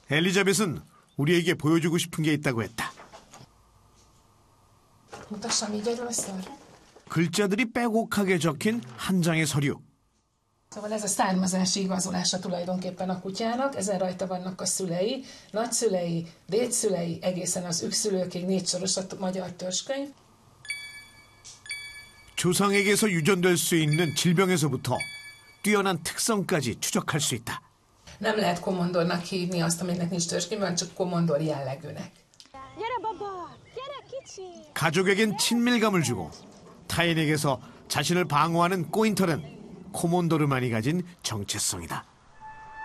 엘리자벳은 우리에게 보여주고 싶은 게 있다고 했다. 글자들이 빼곡하게 적힌 한 장의 서류. Szóval ez a származási igazolása tulajdonképpen a kutyának, ezen rajta vannak a szülei, nagyszülei, dédszülei, egészen az ükszülőkig 4-soros a magyar törzskönyv. 조상에게서 유전될 수 있는 질병에서부터 뛰어난 특성까지 추적할 수 있다. Nem lehet komondornak hívni azt, aminek nincs törzskönyvben, csak komondor jellegűnek. 가족에겐 친밀감을 주고 타인에게서 자신을 방어하는 꼬인털은 코몬도르만이 가진 정체성이다.